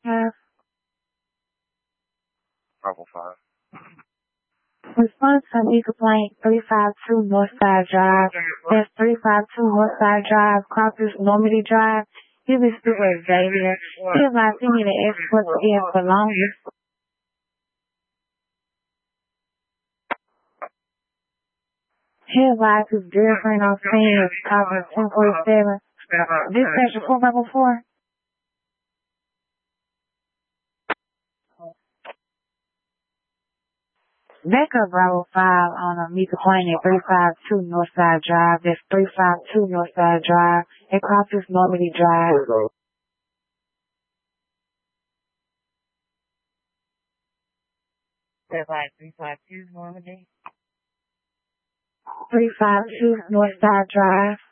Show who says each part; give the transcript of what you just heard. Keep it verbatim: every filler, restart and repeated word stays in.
Speaker 1: have?
Speaker 2: five oh five.
Speaker 1: Response to me complaint three five two Northside Drive. That's three five two Northside Drive, crosses Normandy Drive. Give me Stuart Xavier. He advised me to export again for longer. He advised his girlfriend on scene is covered ten forty-seven. Dispatcher four five oh four. Backup Bravo five on a Mika Plain at three five two Northside Drive. That's three five two Northside Drive. It crosses Normandy Drive.
Speaker 3: That's like three five two Normandy.
Speaker 1: three five two Northside Drive.